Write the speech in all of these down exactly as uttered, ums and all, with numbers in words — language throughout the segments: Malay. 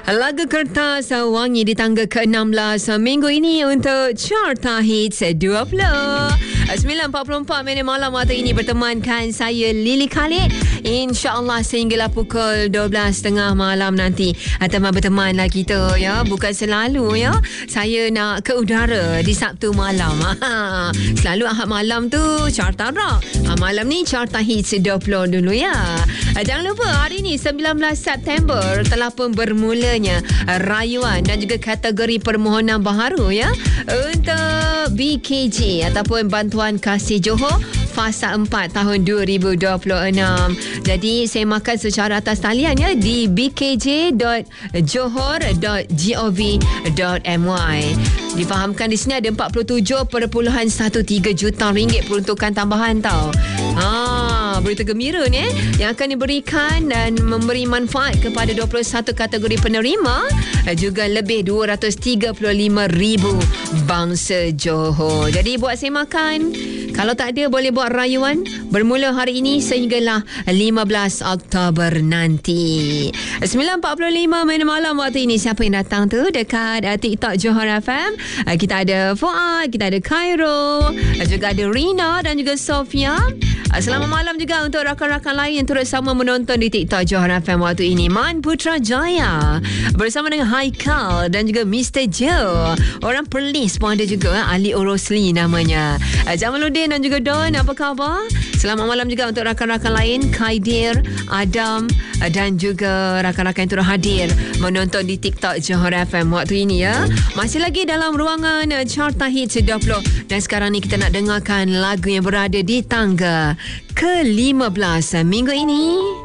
Lagu Kertas Wangi di tangga ke enam belas minggu ini untuk Carta Hits dua puluh. sembilan empat puluh empat minit malam waktu ini bertemankan saya Lily Khalid. InsyaAllah sehinggalah pukul dua belas tiga puluh malam nanti teman bertemanlah kita ya. Bukan selalu ya saya nak ke udara di Sabtu malam. Selalu Ahad malam tu Carta Rock. Malam ni Carta Hits dua puluh dulu ya. Jangan lupa hari ni sembilan belas September telah pun bermulanya rayuan dan juga kategori permohonan baharu ya untuk B K J ataupun Bantuan Kasih Johor fasa empat tahun dua ribu dua puluh enam. Jadi saya makan secara atas talian ya di b k j dot johor dot gov dot my. Difahamkan di sini ada empat puluh tujuh perpuluhan tiga belas juta ringgit peruntukan tambahan tau. Ha, berita gembira ni eh, yang akan diberikan dan memberi manfaat kepada dua puluh satu kategori penerima, juga lebih dua ratus tiga puluh lima ribu bangsa Johor. Jadi buat saya makan, kalau tak ada boleh buat rayuan bermula hari ini sehinggalah lima belas Oktober nanti. sembilan empat puluh lima minit malam waktu ini. Siapa yang datang tu dekat uh, TikTok Johor F M? Uh, kita ada Fuad, kita ada Khairul, uh, juga ada Rina dan juga Sofia. Uh, selamat malam juga untuk rakan-rakan lain yang turut sama menonton di TikTok Johor F M waktu ini. Man Putrajaya bersama dengan Haikal dan juga Mister Joe. Orang Perlis pun ada juga, uh, Ali Orosli namanya. Uh, Jamaluddin dan juga Don, apa khabar? Selamat malam juga untuk rakan-rakan lain, Khaidir, Adam dan juga rakan-rakan yang turut hadir menonton di TikTok Johor F M waktu ini ya. Masih lagi dalam ruangan Carta Hits dua puluh dan sekarang ni kita nak dengarkan lagu yang berada di tangga ke lima belas minggu ini.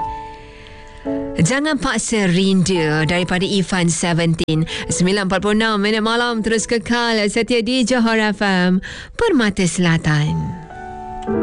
Jangan Paksa Rindu daripada Ifan tujuh belas. sembilan empat puluh enam minit malam terus kekal setia di Johor F M, Permata Selatan.